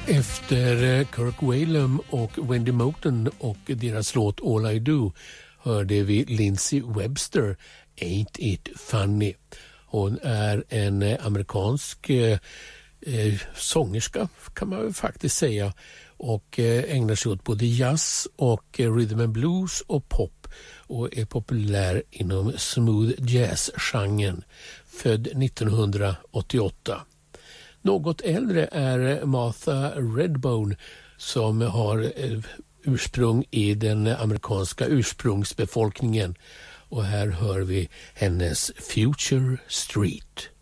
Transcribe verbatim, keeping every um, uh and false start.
Efter Kirk Whalum och Wendy Moten och deras låt All I Do hörde vi Lindsey Webster, Ain't It Funny. Hon är en amerikansk eh, sångerska kan man väl faktiskt säga och eh, ägnar sig åt både jazz och eh, rhythm and blues och pop och är populär inom smooth jazz-genren, född nittonhundraåttioåtta. Något äldre är Martha Redbone som har ursprung i den amerikanska ursprungsbefolkningen och här hör vi hennes Future Street.